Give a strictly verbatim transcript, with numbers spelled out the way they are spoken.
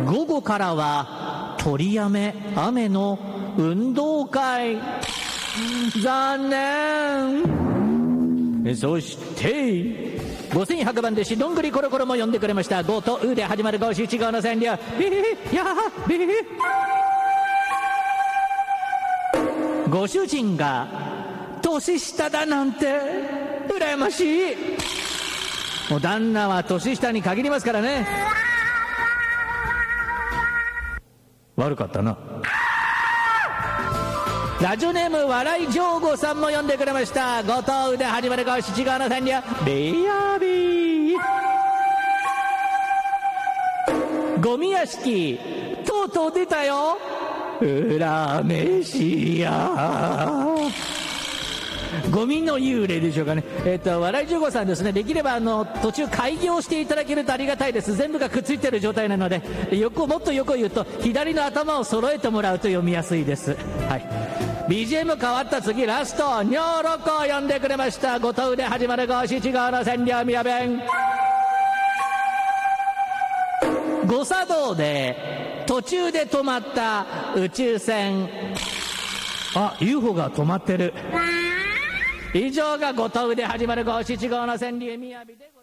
午後からは取りやめ雨の運動会。残念。そしてごせんひゃくばん弟子どんぐりコロコロも呼んでくれました。ごとうで始まるごしち号の川柳。ビヒヒヤハビヒヒ。ご主人が年下だなんて羨ましい。もう旦那は年下に限りますからね。悪かったな。ラジオネーム笑い上戸さんも呼んでくれました。ごとうで始まるごしち号の川柳。ビヤビー。ゴミ屋敷とうとう出たよ。裏飯屋。ゴミの幽霊でしょうかね。えっと笑い上戸さんですね、できればあの途中開業していただけるとありがたいです。全部がくっついてる状態なので、横もっと横言うと左の頭を揃えてもらうと読みやすいです。はい。ビージーエム 変わった次ラストニョーロコを呼んでくれました。ごとうで始まるごしち号の川柳。みやべん。誤作動で途中で止まった宇宙船。あ、 ユーフォー が止まってる。以上がごとうで始まるごしち号の川柳。みやびでございます。